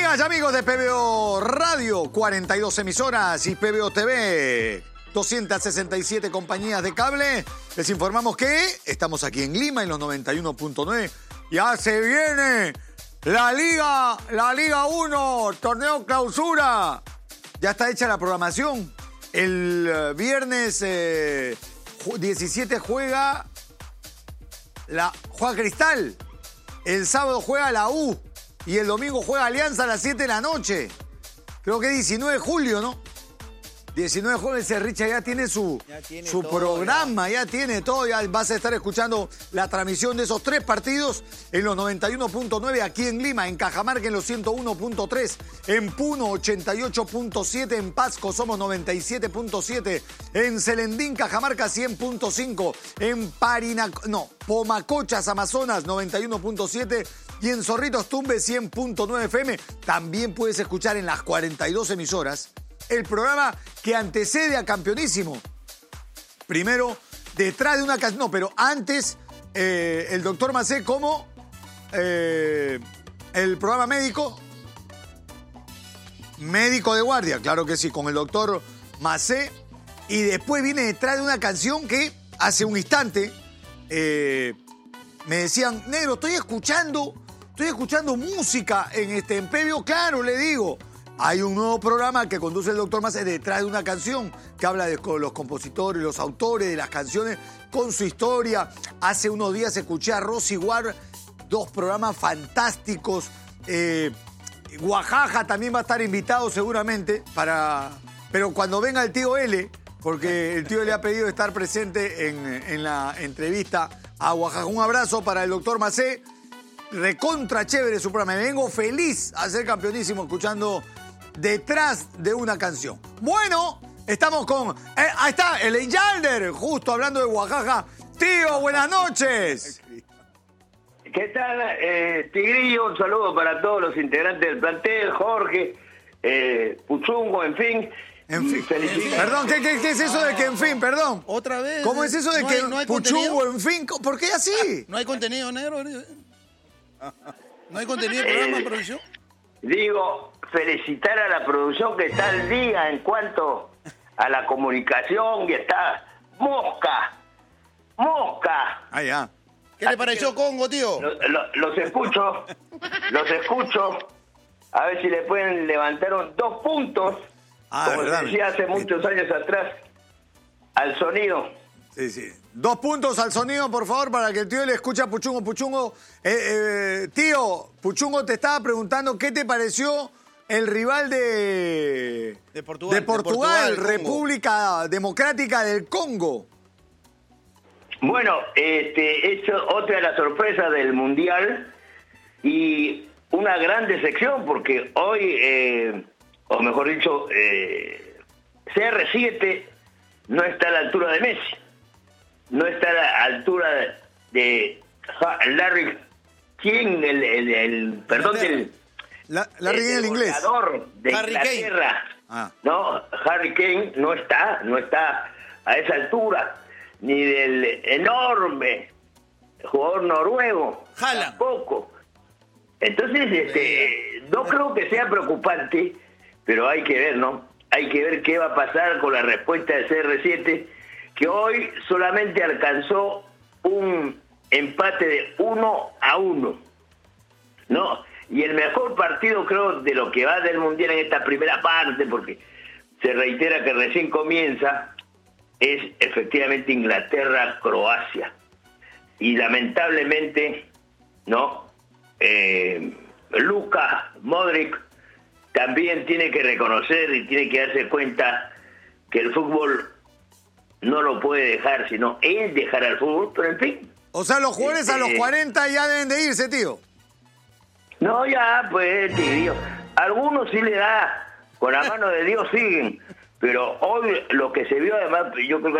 Amigas y amigos de PBO Radio, 42 emisoras y PBO TV, 267 compañías de cable. Les informamos que estamos aquí en Lima en los 91.9. Ya se viene la Liga 1, torneo clausura. Ya está hecha la programación. El viernes 17 juega Cristal. El sábado juega la U. Y el domingo juega Alianza a las 7 de la noche. Creo que 19 de julio, ¿no? 19 de julio, ese Richard ya tiene su programa, ya tiene todo. Ya vas a estar escuchando la transmisión de esos 3 partidos en los 91.9 aquí en Lima, en Cajamarca en los 101.3, en Puno 88.7, en Pasco somos 97.7, en Celendín, Cajamarca 100.5, en Pomacochas, Amazonas 91.7 y en Zorritos Tumbes 100.9 FM. También puedes escuchar en las 42 emisoras el programa que antecede a Campeonísimo. Primero, detrás de una canción. No, pero antes, el doctor Macé como el programa médico de guardia, claro que sí, con el doctor Macé. Y después viene detrás de una canción que hace un instante me decían, negro, estoy escuchando música en PBO. Claro, le digo. Hay un nuevo programa que conduce el doctor Macé detrás de una canción que habla de los compositores, los autores de las canciones con su historia. Hace unos días escuché a Rosy War, 2 programas fantásticos. Oaxaca también va a estar invitado seguramente, pero cuando venga el tío L, porque el tío le ha pedido estar presente en la entrevista a Oaxaca. Un abrazo para el doctor Macé. Recontra chévere su programa. Me vengo feliz a ser Campeonísimo escuchando detrás de una canción. Bueno, estamos con... ahí está, el Yalder, justo hablando de Oaxaca. Tío, buenas noches. ¿Qué tal, Tigrillo? Un saludo para todos los integrantes del plantel, Jorge, Puchungo, en fin. Perdón, ¿qué es eso de que en fin? Perdón. Otra vez. ¿Cómo es eso de que no hay Puchungo, en fin? ¿Por qué así? ¿No hay contenido, negro? ¿No hay contenido de programa, producción? Digo, felicitar a la producción que está al día en cuanto a la comunicación y está mosca. Ah, ya. ¿Qué le pareció Congo, tío? Los escucho. A ver si le pueden levantar 2 puntos, como se decía hace muchos años atrás, al sonido. Sí. 2 puntos al sonido, por favor, para que el tío le escuche a Puchungo. Puchungo, tío, Puchungo te estaba preguntando qué te pareció el rival de Portugal, República Democrática del Congo. Bueno, es otra de las sorpresas del Mundial y una gran decepción porque hoy, o mejor dicho, CR7 no está a la altura de Messi. No está a la altura de Larry King, Larry King, el inglés. De Harry Inglaterra. Kane. No, Harry Kane no está a esa altura, ni del enorme jugador noruego. Haaland. Tampoco. Entonces, no creo que sea preocupante, pero hay que ver, ¿no? Hay que ver qué va a pasar con la respuesta de CR7, que hoy solamente alcanzó un empate de 1-1, ¿no? Y el mejor partido, creo, de lo que va del Mundial en esta primera parte, porque se reitera que recién comienza, es efectivamente Inglaterra-Croacia. Y lamentablemente, ¿no? Luka Modric también tiene que reconocer y tiene que darse cuenta que el fútbol no lo puede dejar, sino él dejar al fútbol, pero en fin. O sea, los jugadores a los 40 ya deben de irse, tío. No, ya, pues, tío. Algunos sí le da, con la mano de Dios siguen, pero hoy lo que se vio, además, yo creo que